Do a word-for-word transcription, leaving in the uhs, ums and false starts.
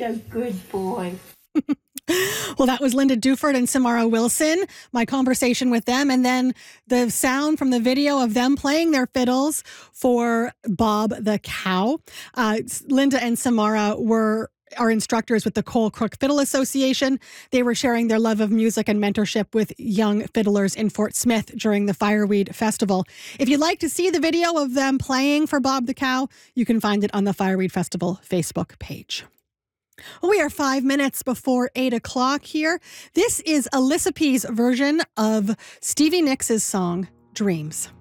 a good boy. Well, that was Linda Duford and Samara Wilson, my conversation with them, and then the sound from the video of them playing their fiddles for Bob the Cow. Uh, Linda and Samara were are instructors with the Cole Crook Fiddle Association. They were sharing their love of music and mentorship with young fiddlers in Fort Smith during the Fireweed Festival. If you'd like to see the video of them playing for Bob the Cow, you can find it on the Fireweed Festival Facebook page. We are five minutes before eight o'clock here. This is Alyssa P's version of Stevie Nicks' song, Dreams.